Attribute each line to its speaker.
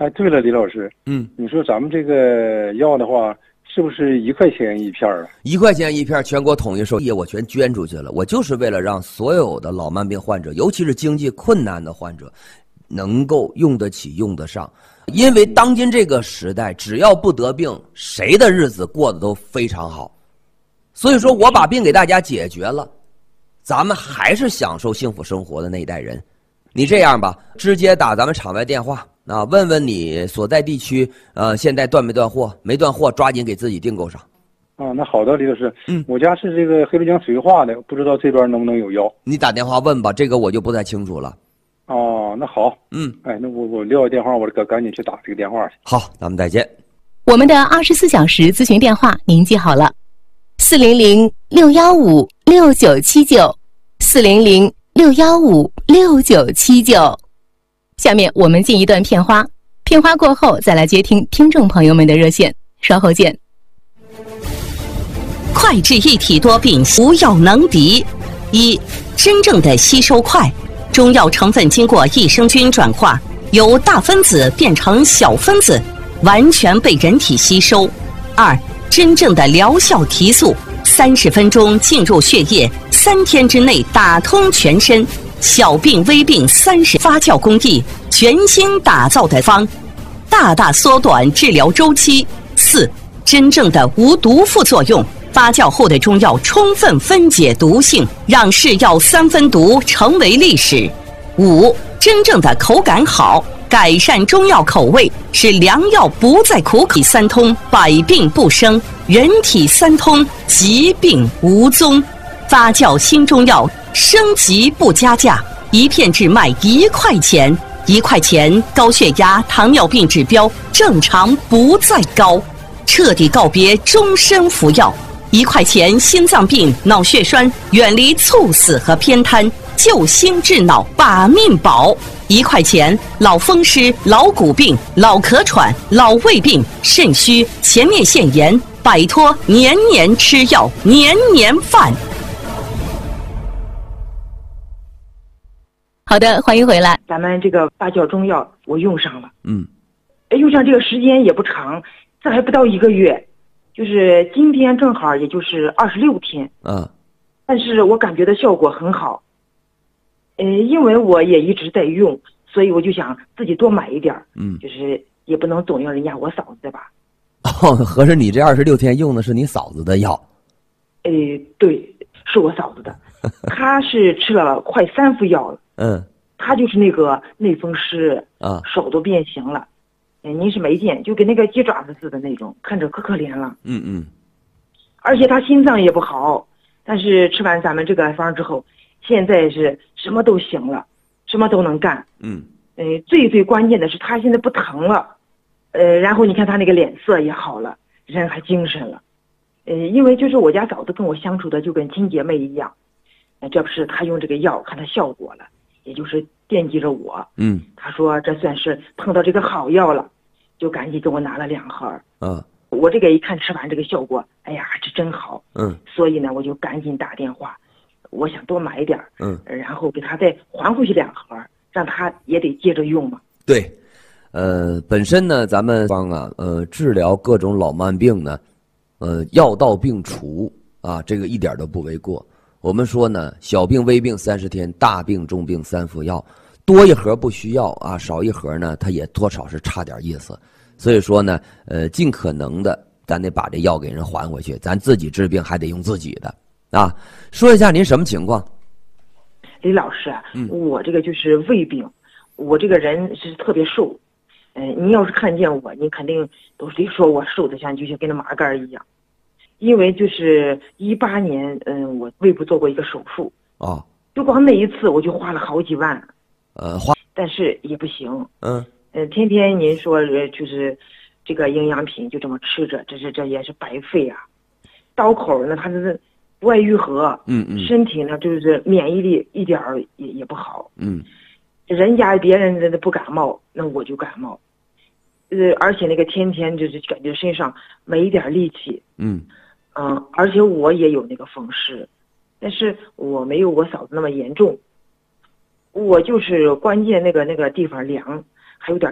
Speaker 1: 哎，对了，李老师，你说咱们这个药的话，是不是1块钱一片啊
Speaker 2: ？1块钱一片，全国统一售业，我全捐出去了。我就是为了让所有的老慢病患者，尤其是经济困难的患者，能够用得起、用得上。因为当今这个时代，只要不得病，谁的日子过得都非常好。所以说我把病给大家解决了，咱们还是享受幸福生活的那一代人。你这样吧，直接打咱们场外电话啊，问问你所在地区现在断没断货，没断货抓紧给自己订购上。
Speaker 1: 啊，那好的，李老师，我家是这个黑龙江绥化的，不知道这边能不能有药？
Speaker 2: 你打电话问吧，这个我就不太清楚了。
Speaker 1: 哦，那好，哎，那我撂个电话，我赶紧去打这个电话去。
Speaker 2: 好，咱们再见。
Speaker 3: 我们的24小时咨询电话您记好了，400-615-6979，400-615-6979。下面我们进一段片花，片花过后再来接听听众朋友们的热线，稍后见。
Speaker 4: 快治一体多病，无药能敌。一、真正的吸收快，中药成分经过益生菌转化，由大分子变成小分子，完全被人体吸收。二、真正的疗效提速，30分钟进入血液，3天之内打通全身。小病微病30发酵工艺全新打造的方，大大缩短治疗周期。4、真正的无毒副作用，发酵后的中药充分分解毒性，让是药3分毒成为历史。5、真正的口感好，改善中药口味，使良药不再苦口。3通，百病不生，人体3通，疾病无踪。发酵新中药，升级不加价，一片只卖1块钱，1块钱高血压、糖尿病指标正常不再高，彻底告别终身服药。1块钱心脏病、脑血栓远离猝死和偏瘫，救心治脑把命保。1块钱老风湿、老骨病、老咳喘、老胃病、肾虚、前列腺炎，摆脱年年吃药、年年犯。
Speaker 3: 好的，欢迎回来。
Speaker 5: 咱们这个发酵中药我用上了，用上这个时间也不长，这还不到1个月，就是今天正好也就是26天，但是我感觉到效果很好，因为我也一直在用，所以我就想自己多买一点，就是也不能总要人家我嫂子的吧。
Speaker 2: 哦，合着你这26天用的是你嫂子的药？
Speaker 5: 对，是我嫂子的，她是吃了快3副药了。他就是那个内风湿手都变形了，您是没见，就跟那个鸡爪子似的那种，看着可可怜了。而且他心脏也不好，但是吃完咱们这个方之后，现在是什么都行了，什么都能干。最关键的是他现在不疼了，然后你看他那个脸色也好了，人还精神了。因为就是我家嫂子跟我相处的就跟亲姐妹一样，这不是他用这个药看他效果了，也就是惦记着我。他说这算是碰到这个好药了，就赶紧给我拿了2盒。我这个一看吃完这个效果，哎呀，这真好。所以呢，我就赶紧打电话，我想多买一点，然后给他再还回去2盒，让他也得接着用嘛。
Speaker 2: 对，本身呢，咱们方治疗各种老慢病呢，药到病除啊，这个一点都不为过。我们说呢，小病微病30天，大病重病3副药，多一盒不需要啊，少一盒呢，它也多少是差点意思。所以说呢，尽可能的，咱得把这药给人还回去，咱自己治病还得用自己的啊。说一下您什么情况？
Speaker 5: 李老师，我这个就是胃病，我这个人是特别瘦，您要是看见我，您肯定都得说我瘦的就像跟那麻杆一样。因为就是18年，我胃部做过一个手术，就光那一次我就花了好几万，但是也不行，天天您说就是这个营养品就这么吃着，这也是白费啊。刀口呢，它是不爱愈合，身体呢就是免疫力一点儿也不好，人家别人不感冒，那我就感冒，而且那个天天就是感觉身上没一点力气，而且我也有那个风湿，但是我没有我嫂子那么严重，我就是关键那个地方凉，还有点